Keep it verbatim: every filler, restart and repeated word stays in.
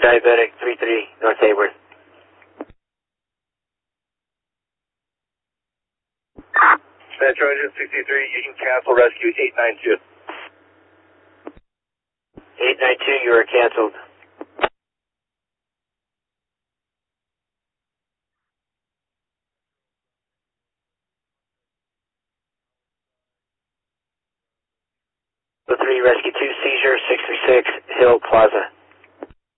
Diabetic three three, North Hayward. Metro Engine sixty-three, you can cancel rescue eight nine two. eight nine two, you are canceled. three, Rescue two, seizure, six three six, Hill Plaza.